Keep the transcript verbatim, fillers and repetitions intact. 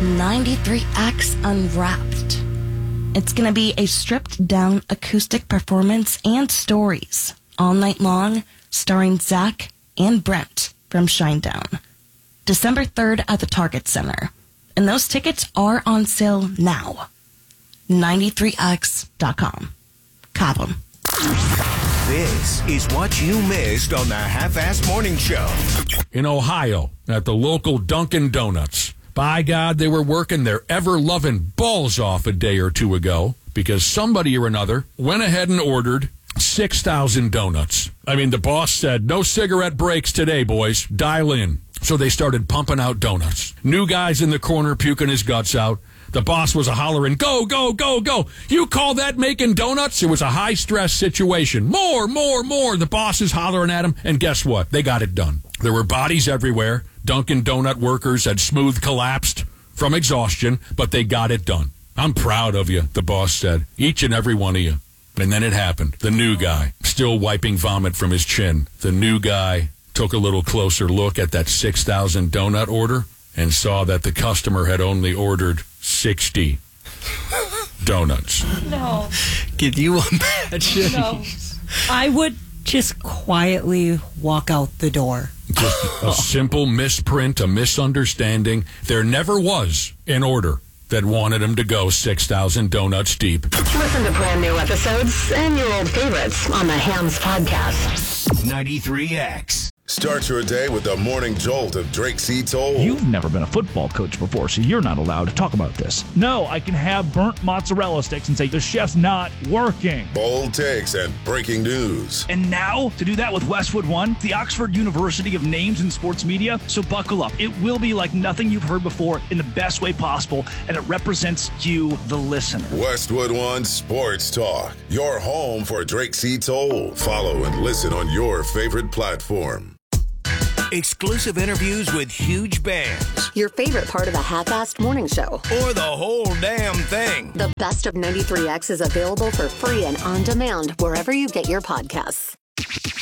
ninety-three X Unwrapped. It's going to be a stripped-down acoustic performance and stories all night long, starring Zach and Brent from Shinedown. December third at the Target Center. And those tickets are on sale now. ninety-three X dot com. Cop 'em. This is what you missed on the Half-Ass Morning Show. In Ohio, at the local Dunkin' Donuts. By God, they were working their ever-loving balls off a day or two ago because somebody or another went ahead and ordered six thousand donuts. I mean, the boss said, no cigarette breaks today, boys. Dial in. So they started pumping out donuts. New guy's in the corner puking his guts out. The boss was a hollering, go, go, go, go. You call that making donuts? It was a high-stress situation. More, more, more. The boss is hollering at him, and guess what? They got it done. There were bodies everywhere. Dunkin' Donut workers had smooth collapsed from exhaustion, but they got it done. I'm proud of you, the boss said. Each and every one of you. And then it happened. The new guy, still wiping vomit from his chin. The new guy took a little closer look at that six thousand donut order and saw that the customer had only ordered sixty donuts. No. Can you imagine? No. I would just quietly walk out the door. Just a simple misprint, a misunderstanding. There never was an order that wanted him to go six thousand donuts deep. Listen to brand new episodes and your old favorites on the Hams Podcast. ninety-three X. Start your day with the morning jolt of Drake C. Toll. You've never been a football coach before, so you're not allowed to talk about this. No, I can have burnt mozzarella sticks and say, the chef's not working. Bold takes and breaking news. And now, to do that with Westwood One, the Oxford University of Names in Sports Media, so buckle up. It will be like nothing you've heard before in the best way possible, and it represents you, the listener. Westwood One Sports Talk, your home for Drake C. Toll. Follow and listen on your favorite platform. Exclusive interviews with huge bands. Your favorite part of the Half-Assed Morning Show. Or the whole damn thing. The best of ninety-three X is available for free and on demand wherever you get your podcasts.